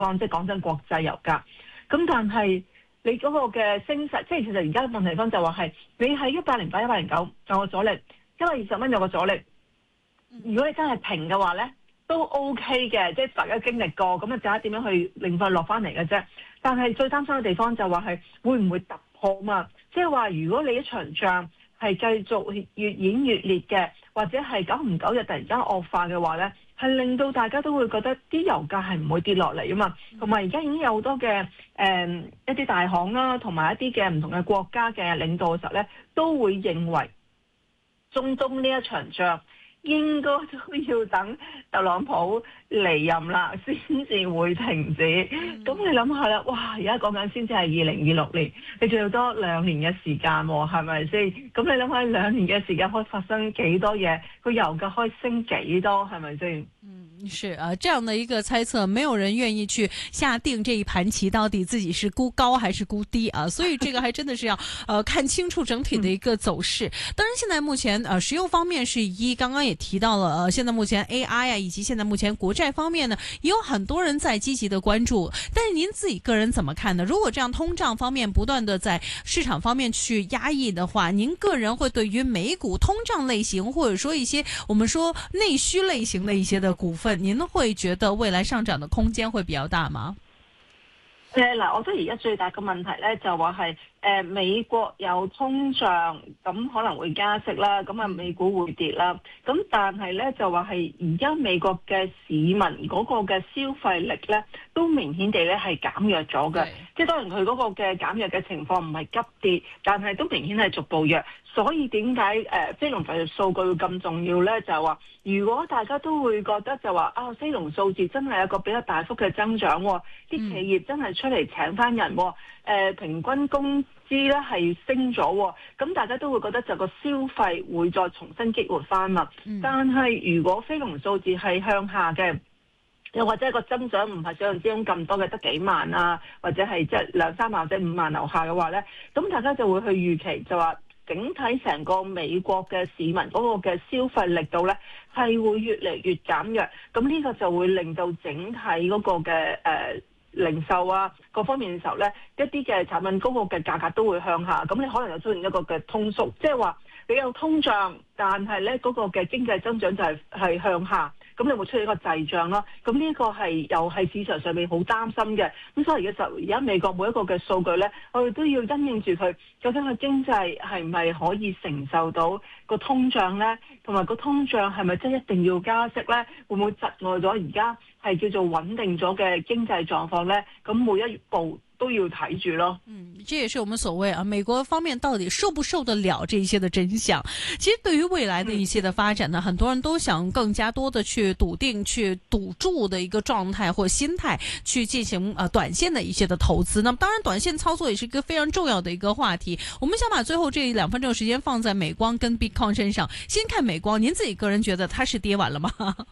方，即係講真國際油價。咁但係你嗰個嘅升勢，即係其實而家問題方就話係你喺108、109有個阻力，120蚊有個阻力。如果你真係平嘅話咧，都 OK 嘅，即係大家經歷過，咁啊就係點樣去令佢落翻嚟嘅啫。但係最擔心嘅地方就話係會唔會突破嘛？即係話如果你一場仗係繼續越演越烈嘅，或者係久唔久日突然間惡化嘅話咧，係令到大家都會覺得啲油價係唔會跌落嚟啊嘛。同埋而家已經有好多嘅一啲大行啦，同埋一啲嘅唔同嘅國家嘅領導嘅時候咧，都會認為中東呢一場仗應該都要等特朗普離任啦，先至會停止。咁你諗下啦，哇！而家講緊先至係2026年，你仲要多2年嘅時間喎，係咪先？咁你諗下2年嘅時間可以發生幾多嘢？個油價可以升幾多？係咪先？ 是啊，這樣的一個猜測，沒有人願意去下定這一盤棋，到底自己是估高還是估低啊？所以這個還真的是要看清楚整體的一個走勢。當然，現在目前石油方面是剛剛也提到了，現在目前 AI 啊，以及現在目前國債方面呢，也有很多人在積極的關注。但是您自己個人怎麼看呢？如果這樣通脹方面不斷的在市場方面去壓抑的話，您個人會對於美股通脹類型，或者說一些我們說內需類型的一些的股份，您會覺得未來上漲的空間會比較大嗎？ 嗱，我覺得而家最大嘅問題咧就話係美國有通脹，咁可能會加息啦，咁啊美股會跌啦。咁但係咧就話係而家美國嘅市民嗰個嘅消費力咧，都明顯地咧係減弱咗嘅。即係當然佢嗰個嘅減弱嘅情況唔係急跌，但係都明顯係逐步弱。所以點解非農就業數據會咁重要咧？就係話如果大家都會覺得就話啊，非農數字真係有一個比較大幅嘅增長，啲企業真係出嚟請翻人，平均工資咧係升咗，咁大家都會覺得就個消費會再重新激活翻嘛。但係如果非農數字係向下嘅，又或者個增長唔係想象之中咁多嘅，得幾萬啊，或者係即係2、3萬或者5萬樓下嘅話咧，咁大家就會去預期就話整體成個美國嘅市民嗰個嘅消費力度咧係會越嚟越減弱，咁呢個就會令到整體嗰個嘅零售啊各方面嘅時候咧，一啲嘅產品嗰個嘅價格都會向下，咁你可能又出現一個嘅通縮，即係話你有通脹，但係咧嗰個嘅經濟增長就係向下。咁你會出現一個滯脹咯，咁呢個係又係市場上面好擔心嘅。咁所以而家美國每一個嘅數據咧，我哋都要因應住佢究竟個經濟係咪可以承受到個通脹咧，同埋個通脹係咪真係一定要加息咧？會唔會窒礙咗而家係叫做穩定咗嘅經濟狀況咧？咁每一步都要睇住咯。 這也是我們所謂啊，美國方面到底受不受得了這些的真相？其實對於未來的一些的發展呢，很多人都想更加多的去篤定、去賭注的一個狀態或心態去進行短線的一些的投資。那麼當然，短線操作也是一個非常重要的一個話題。我們想把最後這2分鐘的時間放在美光跟 Bitcoin 身上。先看美光，您自己個人覺得它是跌完了嗎？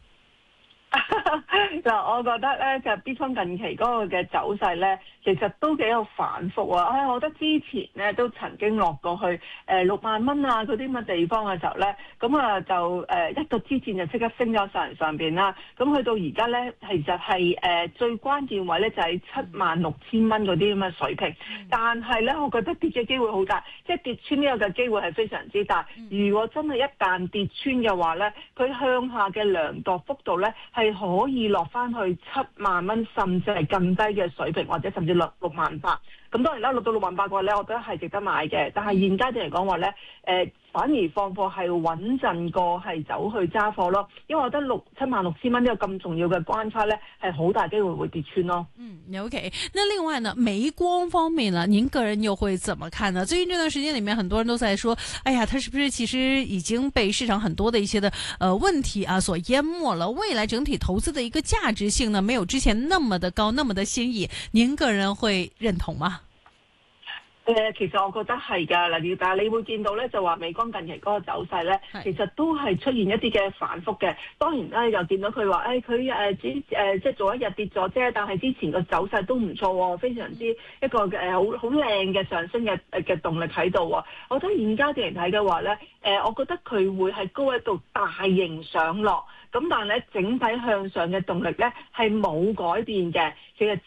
嗱，我覺得咧就Bitcoin近期嗰個嘅走勢咧，其實都幾有反覆啊！我覺得之前咧都曾經落過去6萬蚊啊嗰啲咁嘅地方嘅時候咧，咁啊就一個支箭就即刻升咗上邊啦。咁去到而家咧，其實係最關鍵位咧就係76,000蚊嗰啲咁嘅水平。但係咧，我覺得跌嘅機會好大，即係跌穿呢個嘅機會係非常之大。如果真係一旦跌穿嘅話咧，佢向下嘅量度幅度咧係可以落翻去7萬蚊，甚至係更低嘅水平，或者甚至6萬8。咁當然啦，落到6萬8嘅話咧，我覺得係值得買嘅。但係現階段嚟講話咧，反而放貨係穩陣過係走去揸貨咯。因為我覺得76000蚊呢個咁重要嘅關卡咧，係好大機會會跌穿咯。 OK。那另外呢，美光方面呢，您個人又會怎麼看呢？最近這段時間裡面，很多人都在說，哎呀，它是不是其實已經被市場很多的一些的問題啊所淹沒了？未來整體投資的一個價值性呢，沒有之前那麼的高，那麼的新穎。您個人會認同嗎？ 其實我覺得係㗎嗱，但係你會見到咧，就話美光近期嗰個走勢咧，其實都係出現一啲嘅反覆嘅。當然咧，又見到佢話，佢即係做一日跌咗啫，但係之前個走勢都唔錯喎，非常之一個好靚嘅上升嘅動力喺度喎。我覺得現階段嚟睇嘅話咧，我覺得佢會係高一度大型上落。咁但係咧，整體向上嘅動力咧係冇改變嘅，其實